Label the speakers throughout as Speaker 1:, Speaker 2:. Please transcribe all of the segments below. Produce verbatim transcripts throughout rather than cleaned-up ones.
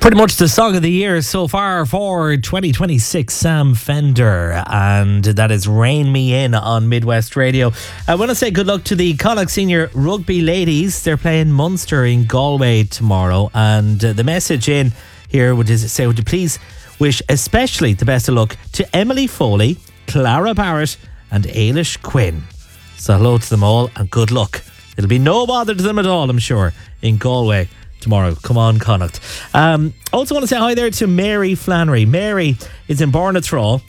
Speaker 1: Pretty much the song of the year so far for twenty twenty-six, Sam Fender, and that is Rain Me In on Midwest Radio. I want to say good luck to the Connacht Senior Rugby ladies. They're playing Munster in Galway tomorrow, and uh, the message in here would is say, would you please wish especially the best of luck to Emily Foley, Clara Barrett and Ailish Quinn. So hello to them all and good luck. It'll be no bother to them at all, I'm sure, in Galway tomorrow. Come on, Connacht. Um, also want to say hi there to Mary Flannery. Mary is in Barnatraw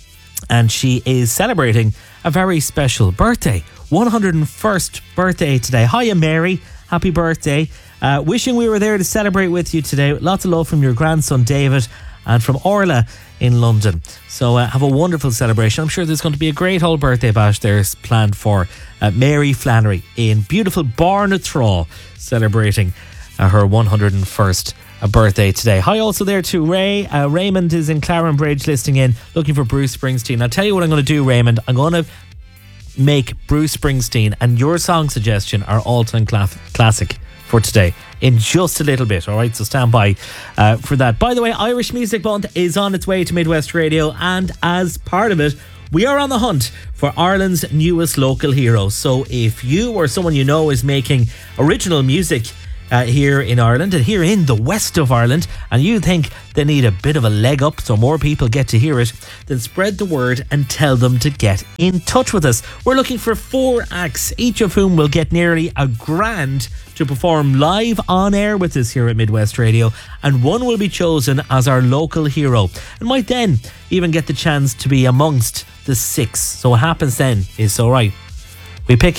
Speaker 1: and she is celebrating a very special birthday. one hundred first birthday today. Hiya, Mary. Happy birthday. Uh, wishing we were there to celebrate with you today. Lots of love from your grandson, David, and from Orla in London. So uh, have a wonderful celebration. I'm sure there's going to be a great old birthday bash there planned for uh, Mary Flannery in beautiful Barnatraw, celebrating uh, her one hundred first uh, birthday today. Hi also there to Ray. Uh, Raymond is in Clarenbridge listening in, looking for Bruce Springsteen. I'll tell you what I'm going to do, Raymond. I'm going to make Bruce Springsteen and your song suggestion our all-time cla- classic for today in just a little bit. All right, so stand by uh, for that. By the way, Irish Music Month is on its way to Midwest Radio, and as part of it, we are on the hunt for Ireland's newest local hero. So if you or someone you know is making original music Uh, here in Ireland and here in the west of Ireland, and you think they need a bit of a leg up so more people get to hear it, then spread the word and tell them to get in touch with us. We're looking for four acts, each of whom will get nearly a grand to perform live on air with us here at Midwest Radio, and one will be chosen as our local hero and might then even get the chance to be amongst the six. So what happens then is, all right, we pick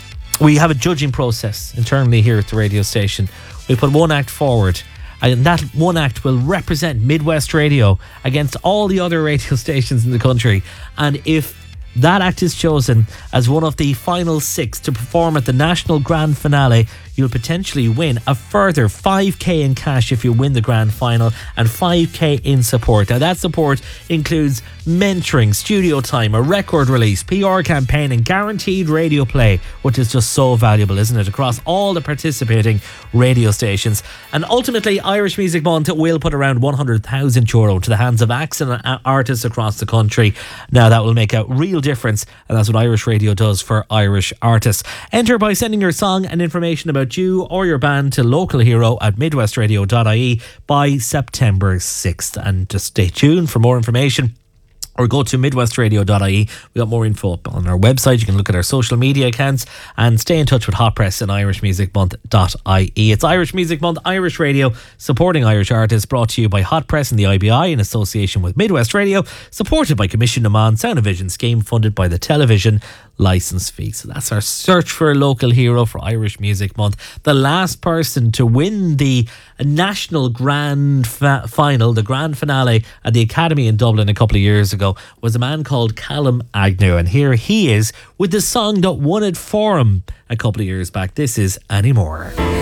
Speaker 1: We have a judging process internally here at the radio station. We put one act forward, and that one act will represent Midwest Radio against all the other radio stations in the country. And if that act is chosen as one of the final six to perform at the national grand finale, you'll potentially win a further five k in cash if you win the grand final, and five k in support. Now that support includes mentoring, studio time, a record release, P R campaign and guaranteed radio play, which is just so valuable, isn't it, across all the participating radio stations. And ultimately, Irish Music Month will put around one hundred thousand euro to the hands of acts and artists across the country. Now that will make a real difference, and that's what Irish Radio does for Irish artists. Enter by sending your song and information about you or your band to localhero at midwestradio dot I E by September sixth, and just stay tuned for more information, or go to midwestradio dot I E. We got more info up on our website. You can look at our social media accounts and stay in touch with Hot Press and irish music month dot I E. It's Irish Music Month, Irish Radio, supporting Irish artists, brought to you by Hot Press and the I B I in association with Midwest Radio, supported by Commission Demand Sound and Vision scheme, funded by the television licence fee. So that's our search for a local hero for Irish Music Month. The last person to win the national grand fa- final, the grand finale at the Academy in Dublin a couple of years ago, was a man called Callum Agnew, and here he is with the song that won it for him a couple of years back. This is Anymore.